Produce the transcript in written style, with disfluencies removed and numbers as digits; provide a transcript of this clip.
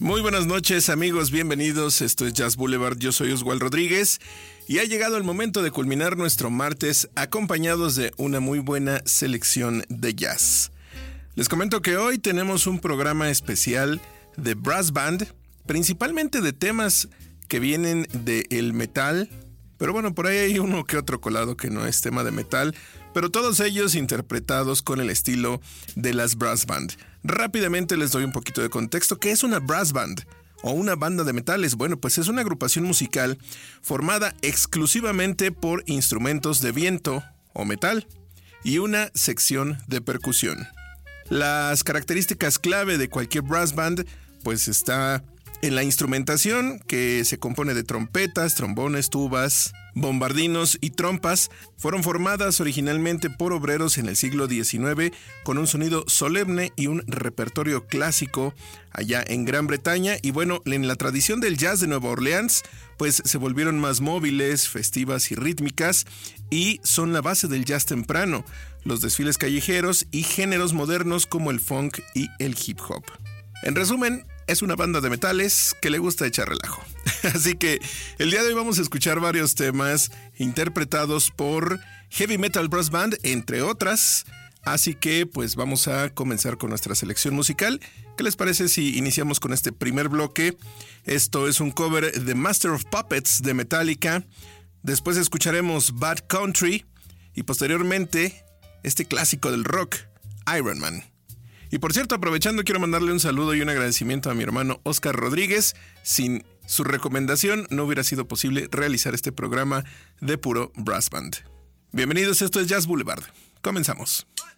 Muy buenas noches, amigos, bienvenidos. Esto es Jazz Boulevard, yo soy Oswald Rodríguez y ha llegado el momento de culminar nuestro martes acompañados de una muy buena selección de jazz. Les comento que hoy tenemos un programa especial de brass band, principalmente de temas que vienen del metal, pero bueno, por ahí hay uno que otro colado que no es tema de metal, pero todos ellos interpretados con el estilo de las brass band. Rápidamente les doy un poquito de contexto. ¿Qué es una brass band o una banda de metales? Bueno, pues es una agrupación musical formada exclusivamente por instrumentos de viento o metal y una sección de percusión. Las características clave de cualquier brass band pues está en la instrumentación, que se compone de trompetas, trombones, tubas, bombardinos y trompas. Fueron formadas originalmente por obreros en el siglo XIX con un sonido solemne y un repertorio clásico allá en Gran Bretaña. Y bueno, en la tradición del jazz de Nueva Orleans, pues se volvieron más móviles, festivas y rítmicas y son la base del jazz temprano, los desfiles callejeros y géneros modernos como el funk y el hip hop. En resumen, es una banda de metales que le gusta echar relajo. Así que el día de hoy vamos a escuchar varios temas interpretados por Heavy Metal Brass Band, entre otras. Así que pues vamos a comenzar con nuestra selección musical. ¿Qué les parece si iniciamos con este primer bloque? Esto es un cover de Master of Puppets de Metallica. Después escucharemos Bad Country y posteriormente este clásico del rock, Iron Man. Y por cierto, aprovechando, quiero mandarle un saludo y un agradecimiento a mi hermano Oscar Rodríguez. Sin su recomendación no hubiera sido posible realizar este programa de puro brass band. Bienvenidos, esto es Jazz Boulevard. Comenzamos.